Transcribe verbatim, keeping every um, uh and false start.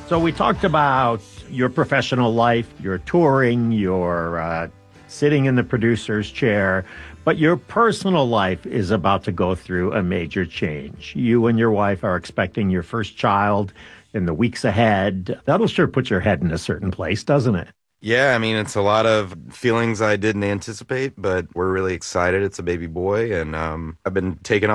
So we talked about your professional life, your touring, your uh, sitting in the producer's chair, but your personal life is about to go through a major change. You and your wife are expecting your first child in the weeks ahead. That'll sure put your head in a certain place, doesn't it? Yeah, I mean, it's a lot of feelings I didn't anticipate, but we're really excited. It's a baby boy, and um, I've been taking